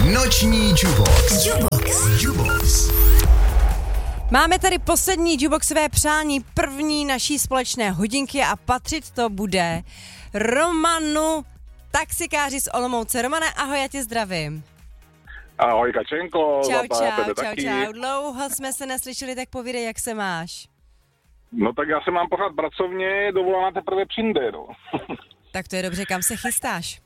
Noční Jubox. Máme tady poslední Juboxové přání první naší společné hodinky a patřit to bude Romanu, taxikáři z Olomouce. Romane, ahoj, já tě zdravím. Ahoj Kačenko. Čau. Dlouho jsme se neslyšeli, tak povídej, jak se máš. No tak já se mám pořád pracovně, dovolená teprve přijde, no. Tak to je dobře, kam se chystáš?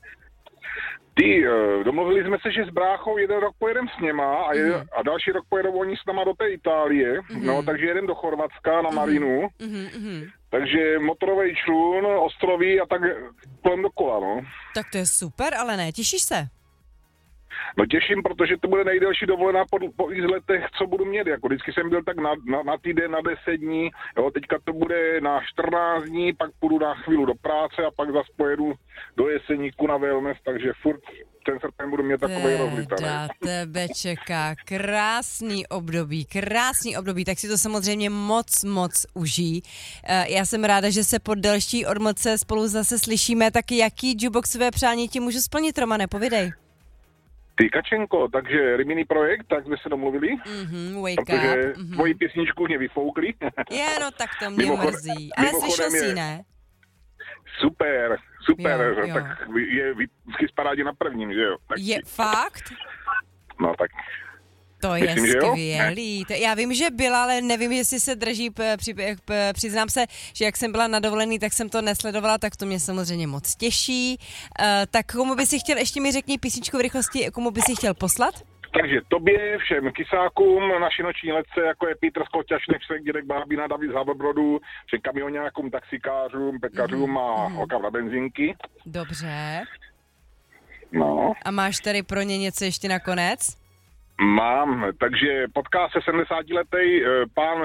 Domluvili jsme se, že s bráchou jeden rok pojedem s něma a další rok pojedou oni s náma do té Itálie, no takže jedem do Chorvatska na Marinu, takže motorový člun, ostrovy a tak kolem dokola, no. Tak to je super, ale ne, těšíš se? No těším, protože to bude nejdelší dovolená po letech, co budu mít. Jako vždycky jsem byl tak na týden, na 10 dní, jo, teďka to bude na 14 dní, pak půjdu na chvíli do práce a pak zase pojedu do Jeseníku na wellness, takže furt ten srpen budu mít takovej rozlitaný. Na tebe čeká krásný období, tak si to samozřejmě moc užij. Já jsem ráda, že se po delší odmlce spolu zase slyšíme, tak jaký Juboxové přání ti můžu splnit, Romane, povídej. Ty Kačenko, takže Rimini projekt, tak jsme se domluvili, protože tvoji písničku mě vyfoukli. No tak to mě mrzí, ale slyšel jsi, ne? Super, jo. Tak je v parádě na prvním, že jo? Tak je fakt? No tak... To je skvělý. Já vím, že byla, ale nevím, jestli se drží, přiznám se, že jak jsem byla na dovolený, tak jsem to nesledovala, tak to mě samozřejmě moc těší. Tak komu by si chtěl, ještě mi řekni písničku v rychlosti, komu by si chtěl poslat? Takže tobě, všem kysákům, naši noční letce, jako je Petr Skoťaš, Nešek, Dědek Bábina, David z Havelbrodu, všem kamioňákům, taxikářům, pekařům a holkám na benzínky. Dobře. No. A máš tady pro ně něco ještě nakonec? Mám, takže potká se 70-letý pán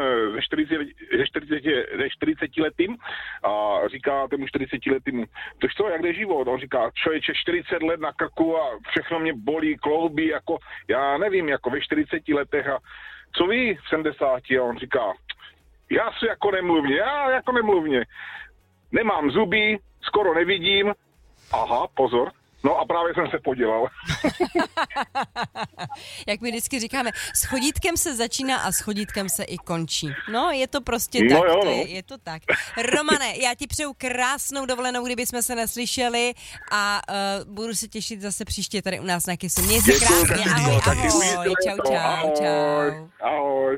ze 40 letým a říká tomu 40 letýmu, tož to, jak jde život? On říká, člověče, 40 let na krku a všechno mě bolí, klouby, jako, já nevím, jako ve 40 letech a co vy v 70? A on říká, já jako nemluvně, nemám zuby, skoro nevidím, aha, pozor. No a právě jsem se podělal. Jak my vždycky říkáme, s chodítkem se začíná a s chodítkem se i končí. No, je to prostě no tak, jo, no. Je to tak. Romane, já ti přeju krásnou dovolenou, kdyby jsme se neslyšeli a budu se těšit zase příště tady u nás na Kysu. Měj se krásně, ahoj, čau. Ahoj.